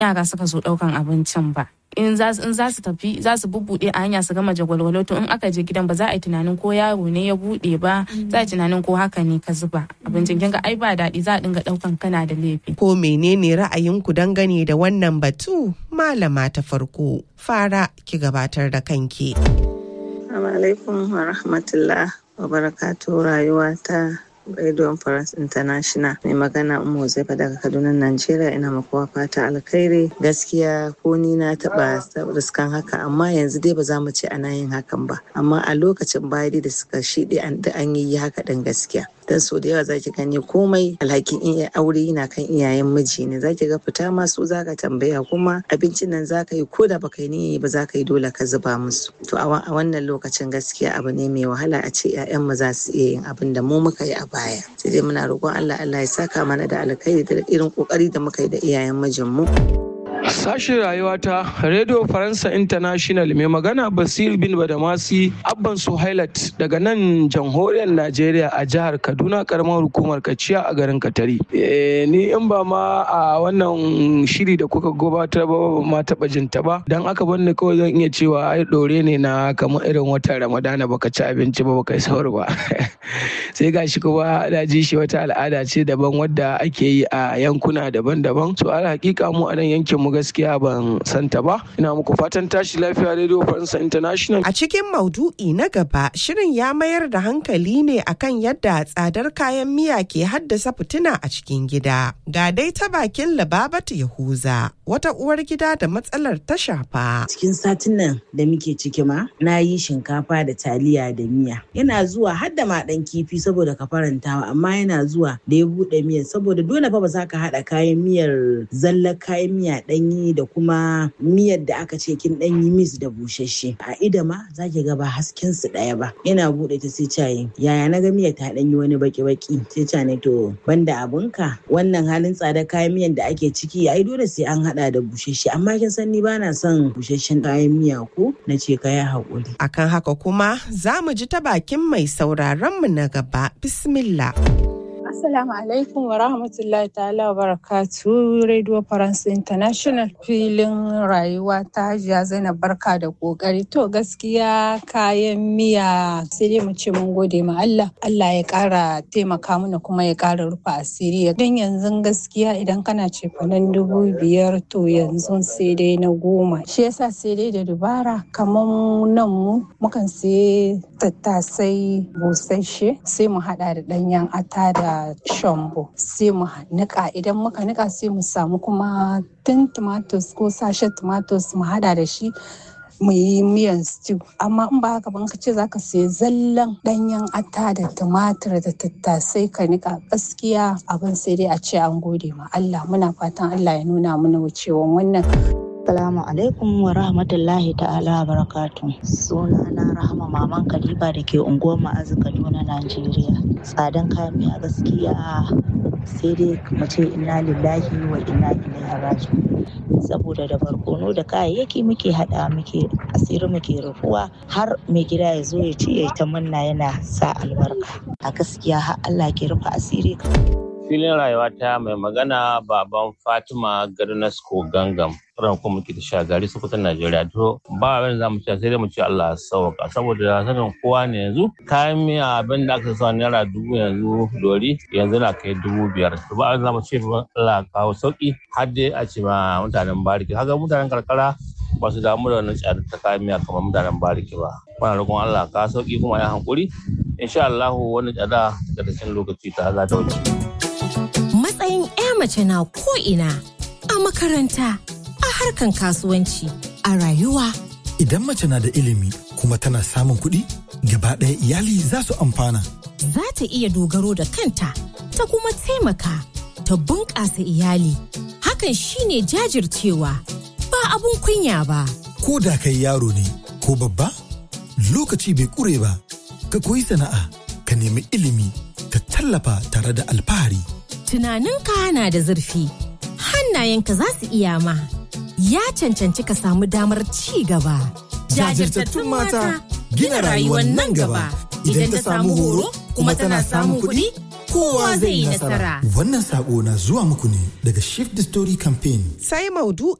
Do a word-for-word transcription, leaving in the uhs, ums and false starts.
yara suka zo ɗaukan abincin ba. In za su tafi za su bubbuɗe a hanya su gama jagwalwalo to in aka je gidan ba za a yi tunanin ko yaro ne ya buɗe ba, za a yi tunanin ko haka ne ka zuba abincin. Kinga ai ba daɗi, za a dinga ɗaukan kana da laifi. Ko menene ra'ayinku dangane da wannan batu? Malama ta farko fara ki gabatar da kanki. Assalamu alaikum wa rahmatullah wa barakatuh. Rayuwa ta Radio France International mai magana Ummu Zaifa daga Kaduna, Najeriya. Ina makuwa fata alkhairi. Gaskiya ko ni na taba riskan haka, amma yanzu dai ba za mu ce ana yin hakan ba, amma a lokacin baya da suka shiɗe an yi haka ɗin gaskiya. Dan so da yawa zaki gani komai alhakin iya aure yana kan iyayen miji ne. Zaki ga fita ma su zaka tambaya, kuma abincin nan zaka yi ko da baka yi niyya ba zaka yi dole ka zuba musu. To a wannan lokacin gaskiya abu ne mai wahala a ce ƴaƴan mu za su iya yin abin da mu muka yi a baya. Sai dai muna roƙon Allah Allah ya saka mana da alkhairi da irin kokari da muka yi da iyayen mijin mu. Sashen rayuwa ta Radio Faransa International mai magana Basir bin Badamasi Abban Suhailat daga nan jamhuriyar Najeriya a jihar Kaduna, karamar hukumar Kaciya a garin Katari. E, ni in ba ma a wannan shiri da kuka gabatar ba ma taɓa jinta ba, dan aka bani kawai zan iya cewa ai ɗore ne na kamar irin watan Ramadana baka ci abinci ba baka yi sahur ba. Sai gashi kuma na ji shi wata al'ada ce daban wadda ake yi a yankuna daban-daban. So al hakika mu a nan yankin mu gaskiya ban santa ba. Ina muku fatan tashi lafiya Radio France International. A cikin maudu'i na gaba, shirin ya mayar da hankali ne akan yadda tsadar kayan miya ke haddasa fitina a cikin gida. Ga dai ta bakin Lababatu Yahuza, wata uwar gida da matsalar ta shafa. Cikin satin nan da muke ciki ma, na yi shinkafa da taliya da miya. Yana zuwa har da ma dan kifi saboda ka farantawa, amma yana zuwa da ya bude miyar saboda dole fa ba za ka haɗa kayan miyar zallar kayan miya ɗanyi da kuma miyar da aka ce kin ɗanyi mis da bushashe. A ida ma za ki ga ba hasken su ɗaya ba. Yana bude ta sai cayin yaya na ga miyar ta ɗanyi wani baki-baki sai ca ne to banda abunka wannan halin tsadar kayan miyan da ake ciki ai dole sai an haɗa da bushashe, amma kin san ni ba na son bushashen kayan miya ko na ce ka yi haƙuri. Akan haka kuma za mu ji ta bakin mai sauraron mu na gaba. Bismillah. Assalamu alaikum wa rahmatullahi ta'ala wa barakatu. Radio France International, filin rayuwa ta Hajiya Zainab, barka da kokari. To gaskiya kayan miya sai dai mu ce mun gode ma Allah. Allah ya kara taimaka mana kuma ya kara rufa asiri. Dan yanzu gaskiya idan kana cefanen dubu biyar to yanzu sai dai na goma. Shi yasa sai dai da dubara kamar nan mu mukan sai tattasai busasshe sai mu hada da danyen ata da shambo sai mu nika. Idan muka nika sai mu samu kuma tin tomatoes ko sashen tomatoes mu hada da shi mu yi miyan stew. Amma in ba haka ban ka ce zaka sai zallan danyen ata da tumatir da tattasai ka nika, gaskiya abin sai dai a ce an gode ma Allah. Muna fatan Allah ya nuna mana wucewan wannan. Assalamu alaikum wa rahmatullahi ta'ala wa barakatuh. Sunana Rahama Maman Kaliba da ke unguwar Ma'azu, Kaduna, Najeriya. Tsadan kayan miya gaskiya sai dai mu ce inna lillahi wa inna ilaihi raji'un. Saboda da barkono da kayayyaki muke hada muke asiri muke rufuwa har mai gida ya zo ya ce ya ta manna yana sa albarka. A gaskiya har Allah ke rufa asiri. Filin rayuwa ta mai magana baban Fatima Garnasko Gangam, ran kuma muke da Shagari, Sokoto, Najeriya. To ba abin da zamu ce sai dai mu ce Allah ya sauka, saboda sanin kowa ne yanzu kayan miya abin da aka sa naira dubu yanzu dori yanzu na kai dubu biyar. To ba abin da zamu ce Allah ya kawo sauki har dai a ce ma mutanen bariki. Haka mutanen karkara ba su damu da wannan tsadar ta kayan miya kamar mutanen bariki ba. Muna roƙon Allah ka sauki kuma ya hankuri. Insha Allah wannan tsada daga cikin lokaci ta za ta wuce. Matsayin 'ya mace na ko'ina, a makaranta, a harkan kasuwanci, a rayuwa. Idan mace na da ilimi kuma tana samun kuɗi, gaba ɗaya iyali za su amfana. Za ta iya dogaro da kanta, ta kuma taimaka, ta bunƙasa iyali. Hakan shine jajircewa, ba abun kunya ba. Ko da kai yaro ne, ko babba, lokaci bai ƙure ba. Ka koyi sana'a, ka nemi ilimi, ka tallafa tare da alfahari. Tunaninka na da zurfi, hannayenka za su iya ma. Ya cancanci ka samu damar ci gaba. Jajirtattun mata gina rayuwar nan gaba. Idan ta samu horo kuma tana samun kuɗi, kowa zai yi nasara. Wannan sako na zuwa muku ne daga Shift the Story Campaign. Sai maudu